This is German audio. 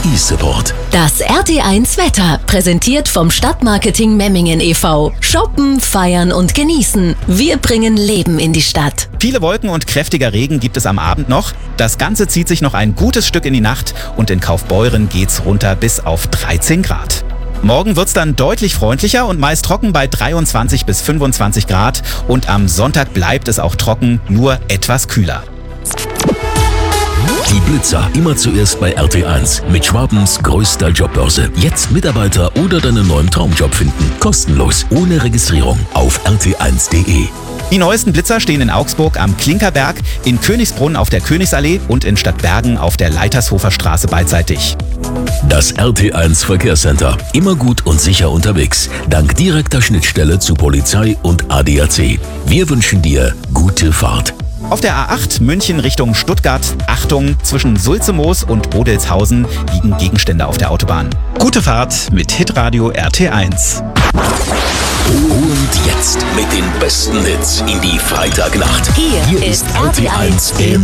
E-Support. Das RT1 Wetter, präsentiert vom Stadtmarketing Memmingen e.V. Shoppen, feiern und genießen. Wir bringen Leben in die Stadt. Viele Wolken und kräftiger Regen gibt es am Abend noch. Das Ganze zieht sich noch ein gutes Stück in die Nacht und in Kaufbeuren geht's runter bis auf 13 Grad. Morgen wird's dann deutlich freundlicher und meist trocken bei 23 bis 25 Grad. Und am Sonntag bleibt es auch trocken, nur etwas kühler. Die Blitzer immer zuerst bei RT1 mit Schwabens größter Jobbörse. Jetzt Mitarbeiter oder deinen neuen Traumjob finden. Kostenlos, ohne Registrierung auf rt1.de. Die neuesten Blitzer stehen in Augsburg am Klinkerberg, in Königsbrunn auf der Königsallee und in Stadtbergen auf der Leitershofer Straße beidseitig. Das RT1 Verkehrscenter. Immer gut und sicher unterwegs. Dank direkter Schnittstelle zu Polizei und ADAC. Wir wünschen dir gute Fahrt. Auf der A8 München Richtung Stuttgart, Achtung, zwischen Sulzemoos und Odelshausen liegen Gegenstände auf der Autobahn. Gute Fahrt mit Hitradio RT1. Und jetzt mit den besten Hits in die Freitagnacht. Hier ist RT1 im